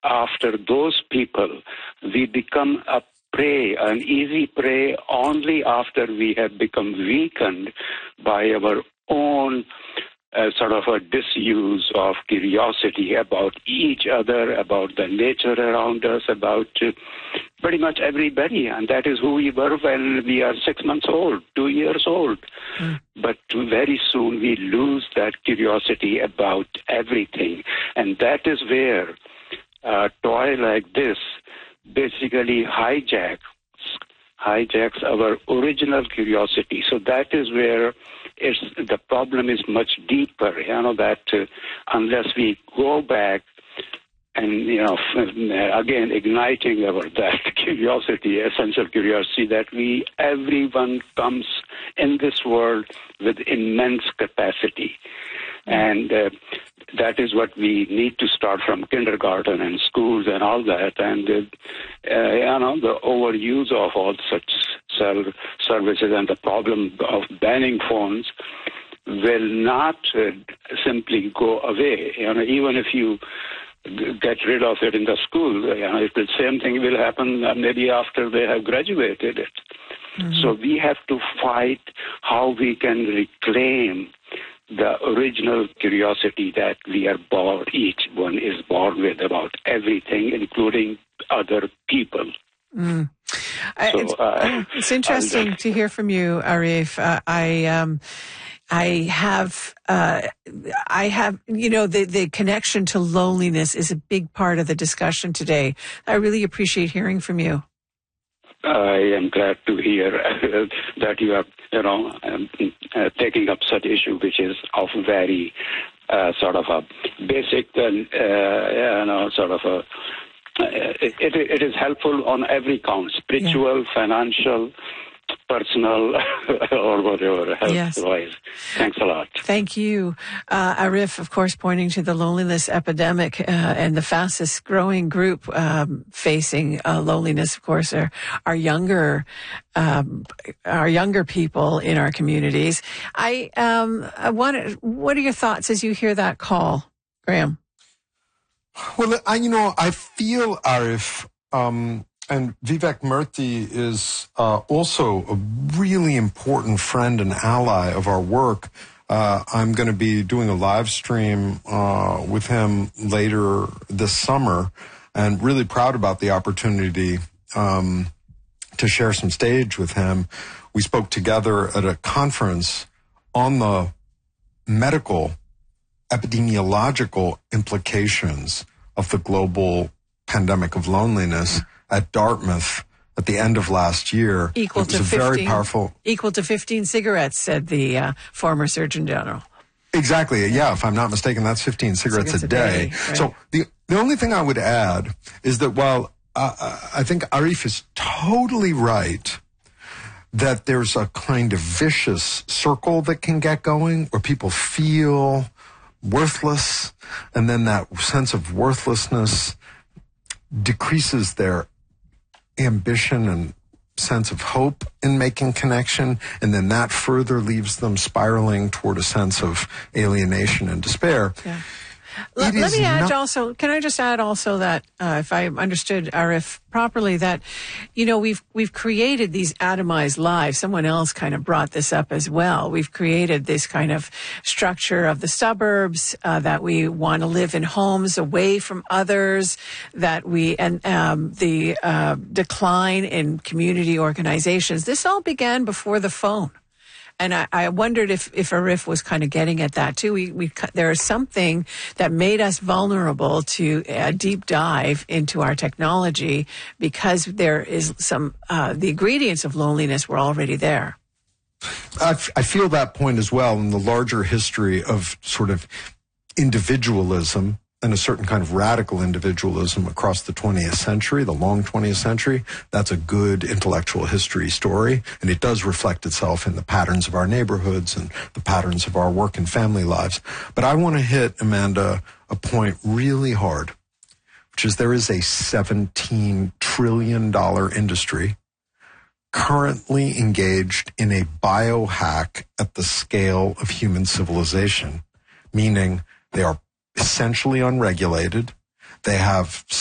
after those people, we become an easy prey only after we have become weakened by our own sort of a disuse of curiosity about each other, about the nature around us, about pretty much everybody. And that is who we were when we are 6 months old, 2 years old. But very soon we lose that curiosity about everything. And that is where a toy like this basically hijacks our original curiosity. So that is where the problem is much deeper, that unless we go back and, again, igniting that curiosity, essential curiosity, that everyone comes in this world with immense capacity. And that is what we need to start from kindergarten and schools and all that. And, the overuse of all such services and the problem of banning phones will not simply go away. Even if you get rid of it in the school, the same thing will happen maybe after they have graduated it. Mm-hmm. So we have to fight how we can reclaim the original curiosity that we are born, each one is born with about everything, including other people. Mm. It's interesting to hear from you, Arif. I have, the connection to loneliness is a big part of the discussion today. I really appreciate hearing from you. I am glad to hear that you are, taking up such issue, which is of very sort of a basic, it is helpful on every count, spiritual, financial, personal, or whatever, health-wise. Yes. Thanks a lot. Thank you. Arif, of course, pointing to the loneliness epidemic and the fastest growing group facing loneliness, of course, are younger people in our communities. What are your thoughts as you hear that call, Graham? Well, I feel, Arif, and Vivek Murthy is also a really important friend and ally of our work. I'm going to be doing a live stream with him later this summer, and really proud about the opportunity to share some stage with him. We spoke together at a conference on the medical epidemiological implications of the global pandemic of loneliness at Dartmouth at the end of last year. Equal to 15 cigarettes, said the former Surgeon General. Exactly. Yeah, if I'm not mistaken, that's 15 cigarettes a day. Right. So the only thing I would add is that while I think Arif is totally right that there's a kind of vicious circle that can get going where people feel worthless, and then that sense of worthlessness decreases their ambition and sense of hope in making connection, and then that further leaves them spiraling toward a sense of alienation and despair. Yeah. Let me add also, can I just add also that, if I understood Arif properly, that, we've created these atomized lives. Someone else kind of brought this up as well. We've created this kind of structure of the suburbs, that we want to live in homes away from others, that the decline in community organizations. This all began before the phone. And I wondered if Arif was kind of getting at that too. There is something that made us vulnerable to a deep dive into our technology because there is the ingredients of loneliness were already there. I feel that point as well in the larger history of sort of individualism and a certain kind of radical individualism across the 20th century, the long 20th century. That's a good intellectual history story, and it does reflect itself in the patterns of our neighborhoods and the patterns of our work and family lives. But I want to hit, Amanda, a point really hard, which is there is a $17 trillion industry currently engaged in a biohack at the scale of human civilization, meaning they are essentially unregulated. They have